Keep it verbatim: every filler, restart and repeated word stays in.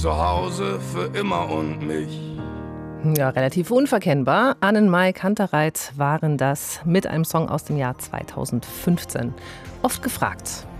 zu Hause für immer und mich. Ja, relativ unverkennbar. Annenmai Kantereit waren das mit einem Song aus dem Jahr zweitausendfünfzehn. Oft gefragt.